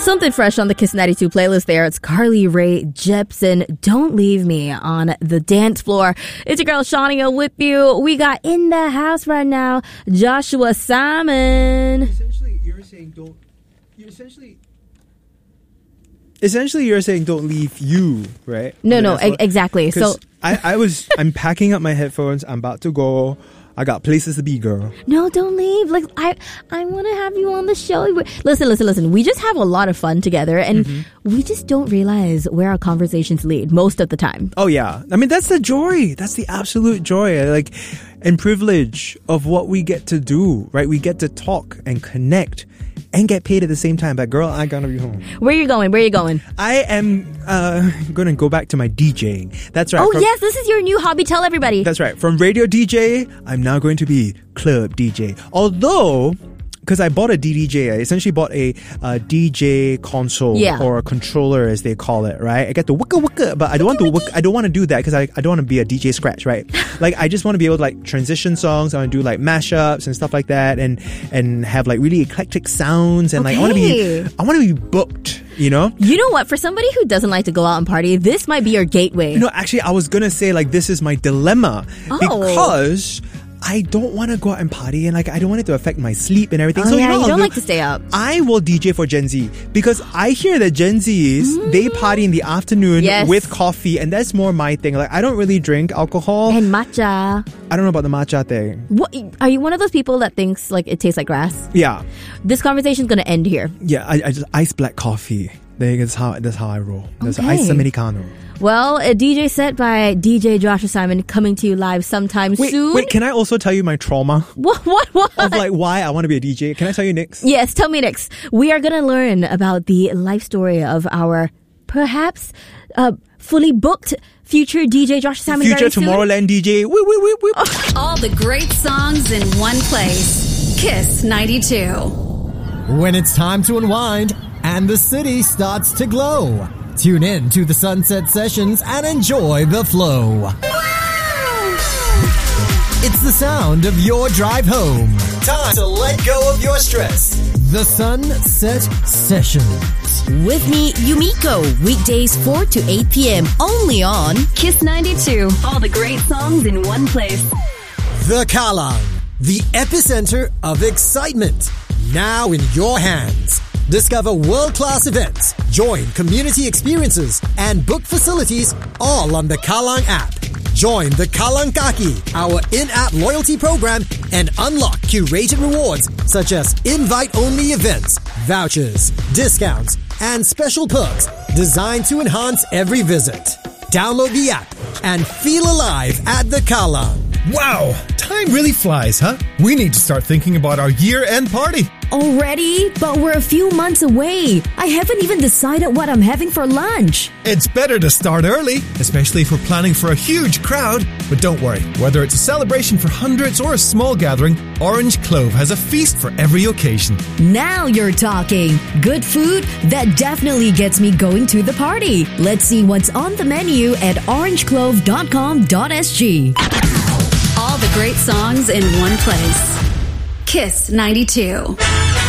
Something fresh on the Kiss 92 playlist there. It's Carly Rae Jepsen, Don't Leave Me on the dance floor. It's your girl Shania with you. We got in the house right now, Joshua Simon. Essentially, you're saying don't leave you, right? No, exactly. So I'm packing up my headphones. I'm about to go. I got places to be, girl. No, don't leave. Like I want to have you on the show. Listen. We just have a lot of fun together, and we just don't realize where our conversations lead most of the time. Oh yeah, I mean that's the joy. That's the absolute joy, like, and privilege of what we get to do. Right, we get to talk and connect and get paid at the same time. But girl, I gotta be home. Where you going? I am gonna go back to my DJing. That's right. Oh yes, this is your new hobby. Tell everybody. That's right. From radio DJ, I'm now going to be club DJ. Although, because I bought a DDJ, I essentially bought a DJ console or a controller, as they call it, right? I get the wicka, but I don't want to I don't want to do that because I don't want to be a DJ scratch, right? Like I just want to be able to like transition songs. I want to do like mashups and stuff like that, and have like really eclectic sounds, and like I want to be booked. You know what? For somebody who doesn't like to go out and party, this might be your gateway. No, actually, I was gonna say like this is my dilemma because I don't want to go out and party, and like I don't want it to affect my sleep and everything. So you don't like to stay up. I will DJ for Gen Z because I hear that Gen Zs they party in the afternoon with coffee, and that's more my thing. Like I don't really drink alcohol and matcha. I don't know about the matcha thing. What, are you one of those people that thinks like it tastes like grass? Yeah. This conversation's gonna end here. Yeah, I just ice black coffee. That's how I roll. There's ice americano. Well, a DJ set by DJ Joshua Simon coming to you live sometime soon. Wait, can I also tell you my trauma? What? Of like why I want to be a DJ. Can I tell you next? Yes, tell me next. We are going to learn about the life story of our perhaps fully booked future DJ Joshua Simon. Future Tomorrowland DJ. Whoop, whoop, whoop, whoop. All the great songs in one place. Kiss 92. When it's time to unwind and the city starts to glow, tune in to the Sunset Sessions and enjoy the flow. Wow! It's the sound of your drive home. Time to let go of your stress. The Sunset Sessions. With me, Yumiko. Weekdays 4 to 8 p.m. only on Kiss 92. All the great songs in one place. The Kallang, the epicenter of excitement. Now in your hands. Discover world-class events, join community experiences, and book facilities all on the Kallang app. Join the Kallang Kaki, our in-app loyalty program, and unlock curated rewards such as invite-only events, vouchers, discounts, and special perks designed to enhance every visit. Download the app and feel alive at the Kallang. Wow, time really flies, huh? We need to start thinking about our year-end party. Already? But we're a few months away. I haven't even decided what I'm having for lunch. It's better to start early, especially if we're planning for a huge crowd. But don't worry, whether it's a celebration for hundreds or a small gathering, Orange Clove has a feast for every occasion. Now you're talking. Good food, that definitely gets me going to the party. Let's see what's on the menu at orangeclove.com.sg. All the great songs in one place. Kiss 92.